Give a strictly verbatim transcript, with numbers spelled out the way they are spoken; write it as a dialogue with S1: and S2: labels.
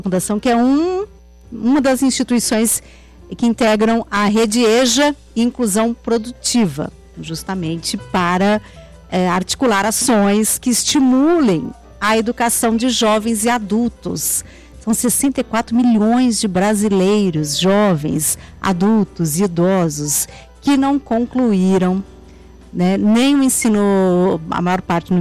S1: Fundação, que é um, uma das instituições que integram a rede EJA Inclusão Produtiva, justamente para é, articular ações que estimulem a educação de jovens e adultos. São sessenta e quatro milhões de brasileiros, jovens, adultos e idosos, que não concluíram, né, nem o ensino, a maior parte não